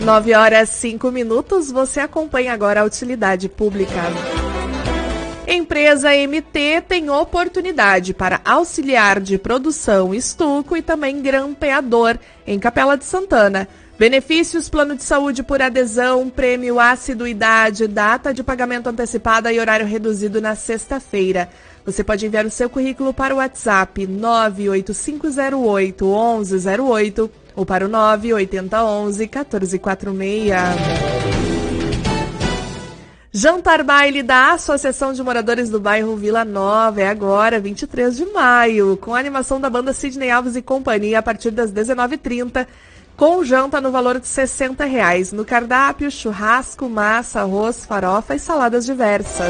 9h05, você acompanha agora a utilidade pública. Empresa MT tem oportunidade para auxiliar de produção, estuco e também grampeador em Capela de Santana. Benefícios, plano de saúde por adesão, prêmio assiduidade, data de pagamento antecipada e horário reduzido na sexta-feira. Você pode enviar o seu currículo para o WhatsApp 98508-1108 ou para o 98011-1446. Jantar baile da Associação de Moradores do Bairro Vila Nova é agora, 23 de maio, com a animação da banda Sidney Alves e Companhia a partir das 19h30, com janta no valor de R$60. No cardápio, churrasco, massa, arroz, farofa e saladas diversas.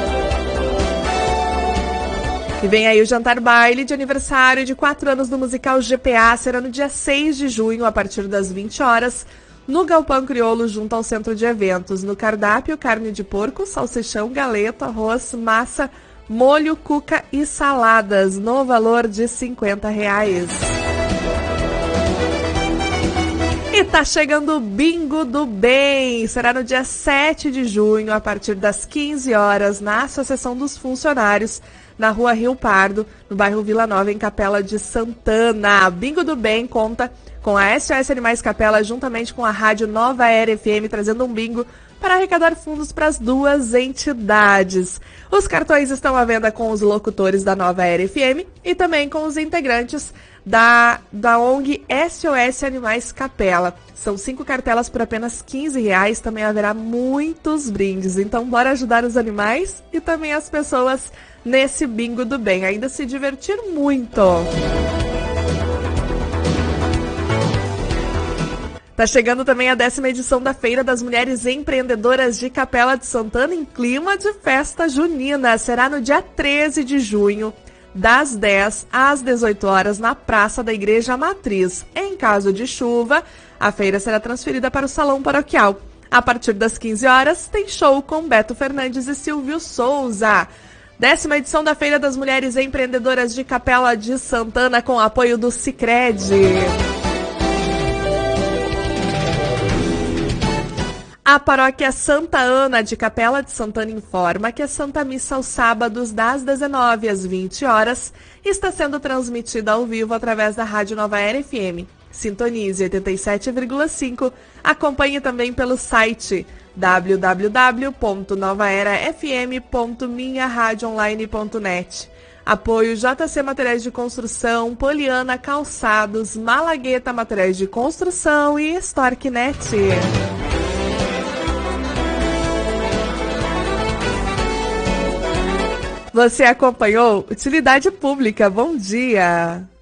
E vem aí o jantar baile de aniversário de 4 anos do musical GPA, será no dia 6 de junho, a partir das 20 horas, no Galpão Crioulo, junto ao centro de eventos. No cardápio, carne de porco, salsichão, galeto, arroz, massa, molho, cuca e saladas, no valor de R$50. E tá chegando o Bingo do Bem, será no dia 7 de junho, a partir das 15 horas, na Associação dos Funcionários, na Rua Rio Pardo, no bairro Vila Nova, em Capela de Santana. Bingo do Bem conta com a SOS Animais Capela, juntamente com a Rádio Nova Era FM, trazendo um bingo para arrecadar fundos para as duas entidades. Os cartões estão à venda com os locutores da Nova Era FM e também com os integrantes da ONG SOS Animais Capela. São 5 cartelas por apenas R$15, também haverá muitos brindes. Então, bora ajudar os animais e também as pessoas nesse Bingo do Bem. Ainda se divertir muito. Tá chegando também a 10ª edição da Feira das Mulheres Empreendedoras de Capela de Santana em clima de festa junina. Será no dia 13 de junho, das 10 às 18 horas, na Praça da Igreja Matriz. Em caso de chuva, a feira será transferida para o Salão Paroquial. A partir das 15 horas, tem show com Beto Fernandes e Silvio Souza. 10ª edição da Feira das Mulheres Empreendedoras de Capela de Santana, com apoio do Sicredi. A Paróquia Santa Ana de Capela de Santana informa que a Santa Missa aos sábados, das 19 às 20 horas, está sendo transmitida ao vivo através da Rádio Nova Era FM. Sintonize 87,5. Acompanhe também pelo site www.novaerafm.minharadioonline.net. Apoio JC Materiais de Construção, Poliana Calçados, Malagueta Materiais de Construção e Storknet. Você acompanhou Utilidade Pública. Bom dia!